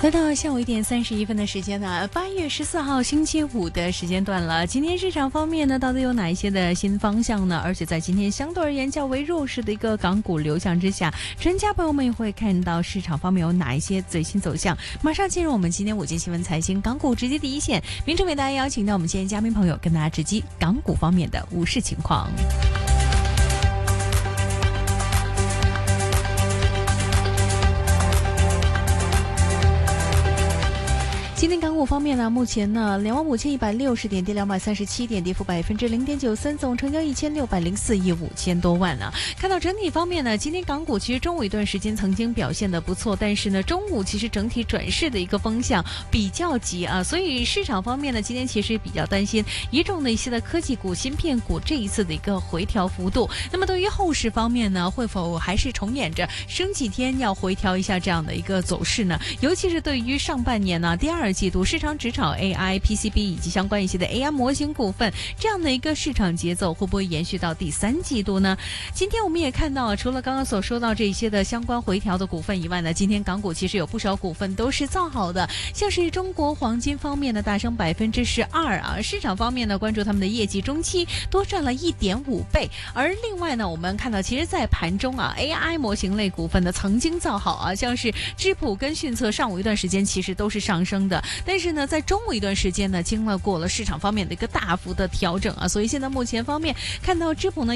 来到下午1点31分的时间呢，8月14号星期五的时间段了。今天市场方面呢，到底有哪一些的新方向呢？而且在今天相对而言较为弱势的一个港股流向之下，专家朋友们也会看到市场方面有哪一些最新走向。马上进入我们今天午间新闻财经港股直击第一线，明正为大家邀请到我们今天嘉宾朋友跟大家直击港股方面的股市情况。今天港股方面呢，目前呢25160点，跌237点，跌幅0.93%，总成交1604亿5000多万了。看到整体方面呢，今天港股其实中午一段时间曾经表现得不错，但是呢中午其实整体转势的一个风向比较急啊，所以市场方面呢，今天其实比较担心一众的一些的科技股、芯片股这一次的一个回调幅度。那么对于后市方面呢，会否还是重演着升几天要回调一下这样的一个走势呢？尤其是对于上半年呢，第二季度市场只炒 AI、PCB 以及相关一些的 AI 模型股份，这样的一个市场节奏会不会延续到第三季度呢？今天我们也看到，除了刚刚所说到这些的相关回调的股份以外呢，今天港股其实有不少股份都是造好的，像是中国黄金方面呢大升12%啊，市场方面呢关注他们的业绩中期多赚了1.5倍，而另外呢我们看到其实在盘中啊 AI 模型类股份呢曾经造好啊，像是智谱跟迅策上午一段时间其实都是上升的，但是呢在中午一段时间呢经历过了市场方面的一个大幅的调整啊，所以现在目前方面看到智谱呢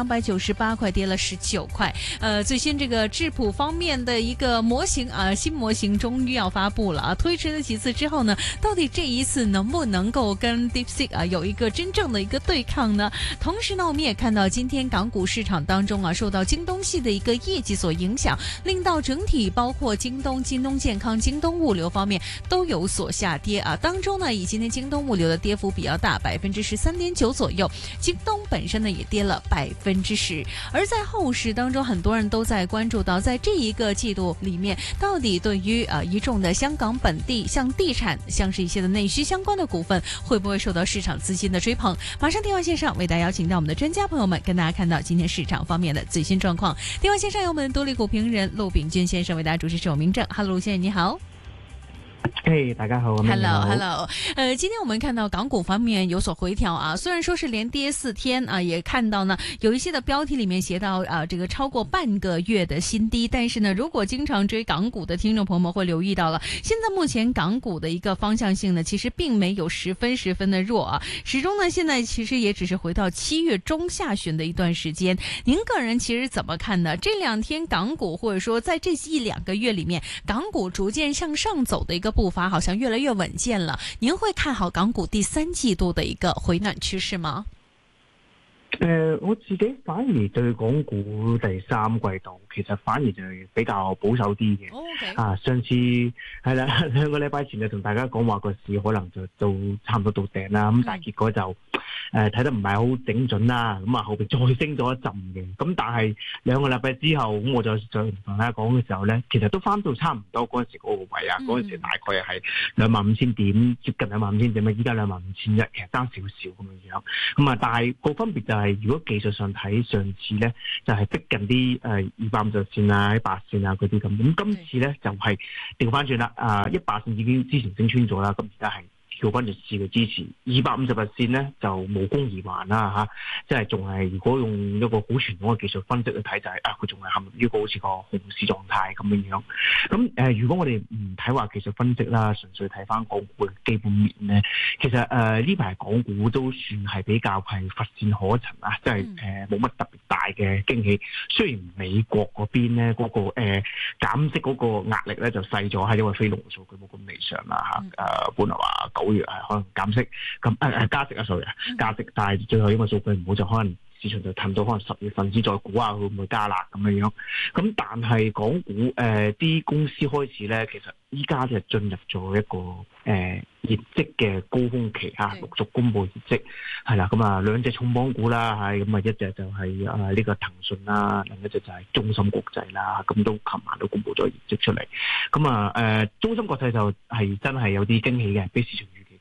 1298块跌了19块，最新这个智谱方面的一个模型啊，新模型终于要发布了啊，推迟了几次之后呢，到底这一次能不能够跟 DeepSeek 啊有一个真正的一个对抗呢？同时呢我们也看到今天港股市场当中啊，受到京东系的一个业绩所影响，令到整体包括京东、京东健康、京东物流方面都有所下跌啊，当中呢以今天京东物流的跌幅比较大，13.9%左右，京东本身呢也跌了10%。而在后市当中，很多人都在关注到，在这一个季度里面，到底对于一众的香港本地像地产、像是一些的内需相关的股份，会不会受到市场资金的追捧？马上电话线上为大家邀请到我们的专家朋友们，跟大家看到今天市场方面的最新状况。电话线上有我们独立股评人陆炳军先生为大家主持，我明正。Hello， 先生你好。 嘿，大家好 ，Hello， 今天我们看到港股方面有所回调啊，虽然说是连跌4天啊，也看到呢有一些的标题里面写到这个超过半个月的新低，但是呢，如果经常追港股的听众朋友们会留意到了，现在目前港股的一个方向性呢，其实并没有十分的弱啊，始终呢现在其实也只是回到7月中下旬的一段时间。您个人其实怎么看呢？这2天港股或者说在这1-2个月里面，港股逐渐向上走的一个步伐好像越来越稳健了，您会看好港股第三季度的一个回暖趋势吗？ 我自己反而對港股第三季度其實反而就比較保守啲嘅。 Okay. 上次係啦，2個禮拜前就同大家講話個市可能就到差唔多到頂啦，咁但係結果就睇得唔係好整準啦，咁啊後邊再升咗一陣嘅，咁但係2個禮拜之後，咁我就同大家講嘅時候咧，其實都翻到差唔多嗰陣時嗰個位啊，嗰陣時大概係25,000點，接近25,000點啊，依家25,100，其實爭少少咁樣，咁啊，但係個分別就係如果技術上睇，上次咧就係逼近啲250線啊、100線啊嗰啲咁今次咧就係調翻轉啦，100線已經之前升穿咗啦，咁而家係調翻就試嘅支持250日線咧就無功而還啦即係仲係如果用一個好傳統嘅技術分析去睇就係佢仲係陷入於個好似個熊市狀態咁樣。咁如果我哋唔睇話技術分析啦，純粹睇翻港股嘅基本面咧，其實呢排港股都算係比較係乏善可陳啊，即係冇乜特別大嘅驚喜。雖然美國嗰邊咧嗰個減息嗰個壓力咧就細咗，係因為非農數據冇咁理想啦本來話9月可能減息咁加息加息，但係最後因為數據唔好就可能市場就褪到可能10月份先再估下佢會唔會加辣咁樣。咁但係港股啲公司開始咧，其實依家就進入咗一個業績嘅高峰期陸續公布業績係啦。咁啊兩隻重磅股啦，咁啊一隻就係呢個騰訊啦，另一隻就係中芯國際啦，咁都琴晚都公布咗業績出嚟。咁啊中芯國際就係真係有啲驚喜嘅，比市場預期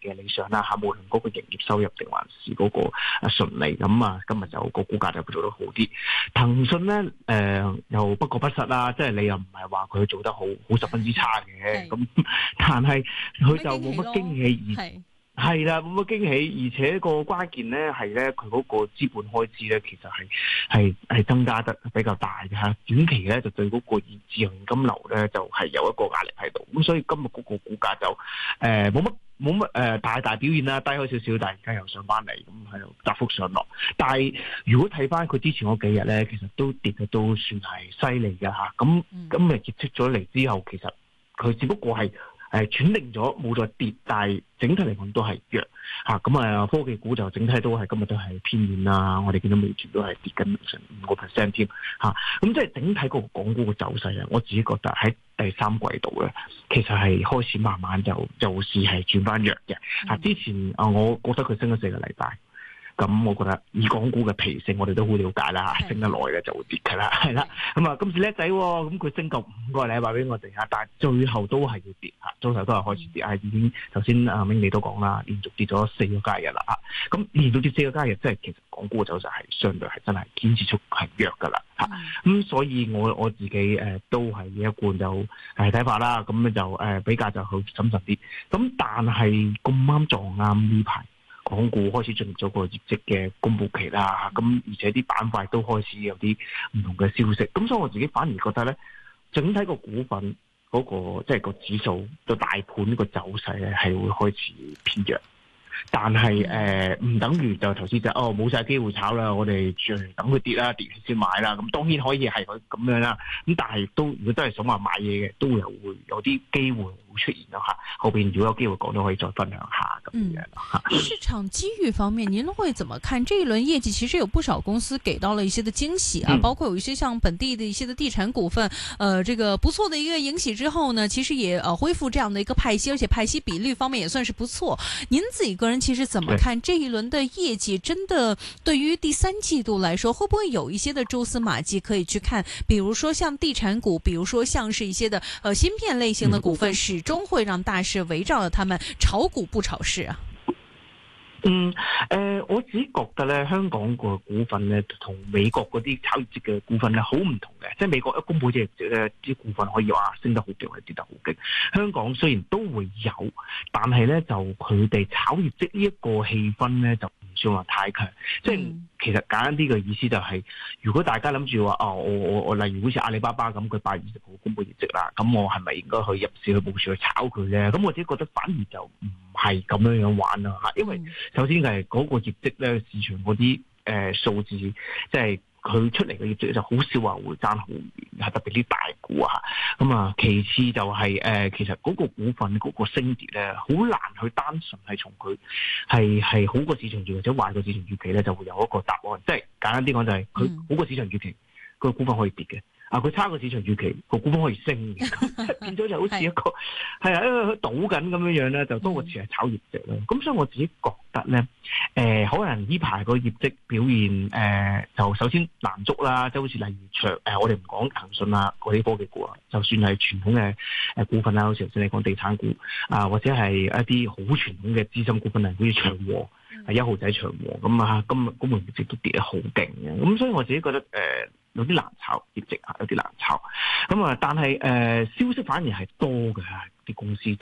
嘅理想啦嚇，無論嗰個營業收入定還是嗰個順利，咁啊今日就個股價就會做得好啲。騰訊咧又不過不失啦，即係你又唔係話佢做得好十分之差嘅，咁但係佢就冇乜驚喜係啦，冇乜驚喜，而且個關鍵咧係咧佢嗰個資本開支咧，其實係增加得比較大嘅嚇。短期咧就對嗰個自由現金流咧就係有一個壓力喺度，咁所以今日嗰個股價就冇乜大表現啦，低開少少，但係而家又上翻嚟，咁喺度窄幅上落。但係如果睇翻佢之前嗰幾日咧，其實都跌得都算係犀利嘅嚇。咁今日結束咗嚟之後，其實佢只不過係轉定咗冇再跌，但係整體嚟講都係弱嚇。咁科技股就整體都係今日都係偏軟啦。我哋見到美團都係跌緊成5%添嚇。咁即係整體個港股嘅走勢啊，我自己覺得喺第三季度咧，其實係開始慢慢就市係轉翻弱嘅嚇。之前我覺得佢升咗4個禮拜。咁我覺得以港股嘅脾性，我哋都好了解啦，升得耐嘅就會跌㗎啦，係啦。咁今次叻仔喎，咁佢升夠5個禮拜俾我哋嚇，但係最後都係要跌嚇，最後都係開始跌，已經頭先阿明你都講啦，連續跌咗4個交易日啦嚇。咁連續跌4個交易日，即係其實港股嘅走勢係相對係真係堅持速係弱㗎啦嚇。咁所以我自己都係一貫就睇法啦，咁就比較就好審慎啲。咁但係咁啱撞啱呢排，港股開始進入咗個業績嘅公佈期啦，咁而且啲板塊都開始有啲唔同嘅消息，咁所以我自己反而覺得咧，整體個股份嗰個即係個指數個大盤呢個走勢咧係會開始偏弱，但係唔等於就頭先就冇晒機會炒啦，我哋等佢跌啦，跌先買啦，咁當然可以係佢咁樣啦，咁但係都如果真係想話買嘢嘅，都會有啲機會出現咯嚇，後邊如果有機會講都可以再分享下咁樣嚇。 市場機遇方面，您會怎麼看？這一輪業績其實有不少公司給到了一些的驚喜啊，包括有一些像本地的一些的地產股份，這個不錯的一個迎喜之後呢，其實也恢復這樣的一個派息，而且派息比率方面也算是不錯。您自己個人其實怎麼看這一輪的業績？真的對於第三季度來說，會不會有一些的蛛絲馬跡可以去看？比如說像地產股，比如說像是一些的芯片類型的股份，始終會讓大市圍繞着他們炒股不炒市啊。 我自己覺得咧，香港個股份咧同美國嗰啲炒業績嘅股份咧好唔同嘅，即係美國一公佈啲業績咧，啲股份可以話升得好勁，或者跌得好勁。香港雖然都會有，但係咧就佢哋炒業績呢一個氣氛咧就唔算話太強。即係其實簡單啲嘅意思就係，如果大家諗住話我例如好似阿里巴巴咁，佢8月20號公佈業績啦，咁我係咪應該去入市去部署去炒佢咧？咁我自己覺得反而就唔係咁樣玩啦嚇，因為首先係嗰個業績咧，市場嗰啲數字，即係佢出嚟嘅業績就好少話會爭好遠，係特別啲大股啊。咁啊，其次就係其實嗰個股份嗰個升跌咧，好難去單純係從佢係好過市場預期或者壞過市場預期咧，就會有一個答案。即係簡單啲講就係佢好過市場預期，個股份可以跌嘅。佢差過市場預期，個股份可以升嘅，變咗就好似一個係啊，因為佢賭緊咁樣咧，就多過似係炒業績咯。咁所以我自己覺得咧，可能呢排個業績表現就首先難捉啦，即係好似例如我哋唔講騰訊啊嗰啲科技股啊，就算係傳統嘅股份啦，好似頭先你講地產股啊，或者係一啲好傳統嘅資深股份啊，好似長和。係1號仔長和咁啊，今日公佈業績都跌得好勁嘅，咁所以我自己覺得有啲難炒業績有啲難炒，咁啊，但係消息反而係多嘅啲公司。